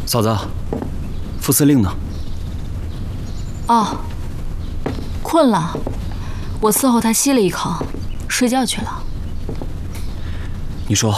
嫂子，副司令呢？ 哦，困了。我伺候他吸了一口，睡觉去了。 你说